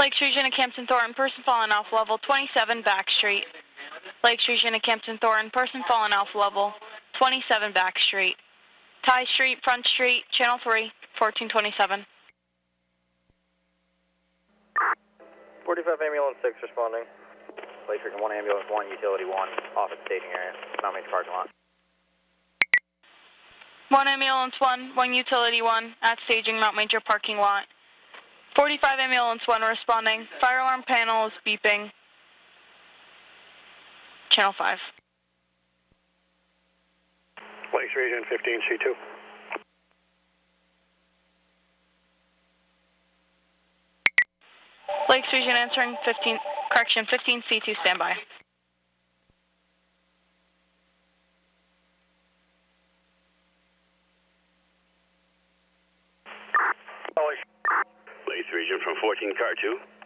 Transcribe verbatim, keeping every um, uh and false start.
Lakes Region of Campton Thornton, person fallen off level twenty-seven Back Street. Lakes Region of Campton Thornton, person fallen off level twenty-seven Back Street. Ty Street, Front Street, Channel three, fourteen twenty-seven. forty-five ambulance six responding. Lakes Region one ambulance one, utility one, off at staging area, Mount Major parking lot. one ambulance one, one utility one, at staging Mount Major parking lot. forty-five ambulance one responding. Fire alarm panel is beeping. Channel five. Lakes Region fifteen C two. Lakes Region answering fifteen, correction, fifteen C two, standby. Lakes Region from fourteen car two.